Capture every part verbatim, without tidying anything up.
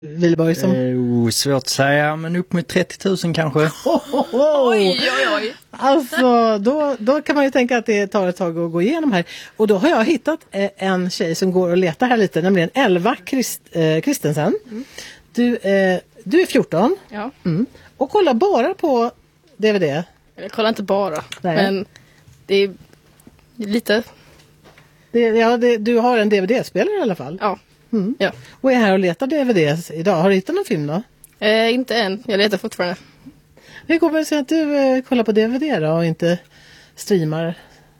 Wihlborg som... Oh, svårt att säga, men upp med trettio tusen kanske. Oh, oh, oh. Oj, oj, oj. Alltså, då, då kan man ju tänka att det tar ett tag att gå igenom här. Och då har jag hittat eh, en tjej som går och letar här lite, nämligen Elva Christ, eh, Christensen. Mm. Du, eh, du är fjorton. Ja. Mm. Och kollar bara på D V D. Jag kollar inte bara, Nej. men det är lite... Det, ja, det, du har en D V D-spelare i alla fall. Ja. Mm. Ja. Och är här och letar D V Ds idag. Har du hittat någon film då? Eh, inte än, jag letar fortfarande. Hur kommer det sig att du eh, kollar på D V D då och inte streamar?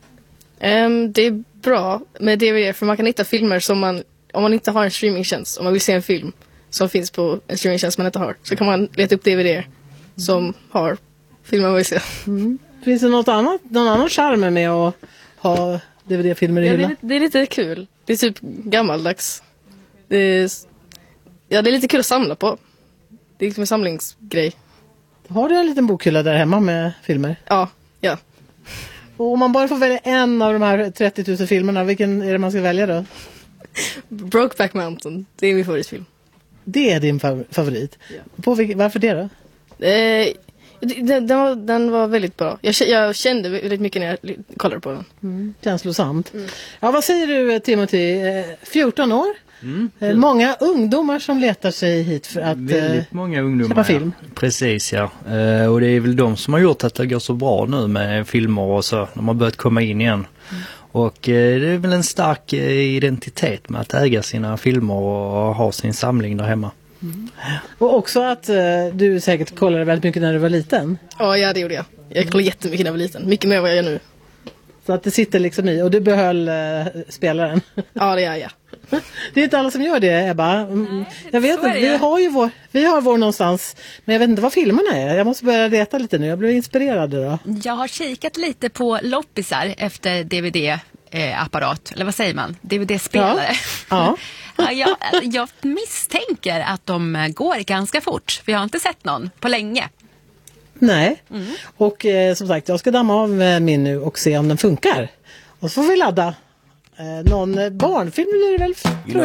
Um, det är bra med D V D för man kan hitta filmer som man, om man inte har en streamingtjänst, om man vill se en film som finns på en streamingtjänst man inte har, så kan man leta upp D V D som har filmer man vill se. Mm. Finns det något annat, någon annan charm med att ha D V D-filmer i Ja, det, hyllan? är, det är lite kul. Det är typ gammaldags. Det är, ja, det är lite kul att samla på. Det är liksom en samlingsgrej. Har du en liten bokhylla där hemma med filmer? Ja, ja. Och om man bara får välja en av de här trettio tusen filmerna, vilken är det man ska välja då? Brokeback Mountain, det är min favoritfilm. Det är din fav- favorit? Ja. På vilk- varför det då? Eh, den, den, var, den var väldigt bra. Jag, jag kände väldigt mycket när jag kollade på den. Mm. Känslosamt. Mm. Ja, vad säger du, Timothy? fjorton år? Mm. Eh, många ungdomar som letar sig hit för att Väldigt eh, många ungdomar, köpa film. Ja. Precis, ja. Eh, och det är väl de som har gjort att det går så bra nu med filmer och så. De har börjat komma in igen. Mm. Och eh, det är väl en stark eh, identitet med att äga sina filmer och ha sin samling där hemma. Mm. Och också att eh, du säkert kollade väldigt mycket när du var liten. Ja, ja, det gjorde jag. Jag kollade jättemycket när jag var liten. Mycket mer än vad jag gör nu. Så att det sitter liksom i. Och du behöll eh, spelaren. Ja, det gör jag. Det är inte alla som gör det, Ebba. Mm. Nej, jag vet inte, vi har ju vår, vi har vår någonstans. Men jag vet inte vad filmerna är. Jag måste börja leta lite nu. Jag blir inspirerad då. Jag har kikat lite på loppisar efter D V D-apparat. Eller vad säger man? D V D-spelare. Ja. Ja, jag, jag misstänker att de går ganska fort. För jag har inte sett någon på länge. Nej. Mm. Och eh, som sagt, jag ska damma av eh, min nu och se om den funkar. Och så får vi ladda. Eh, någon barnfilm blir det väl, tror jag.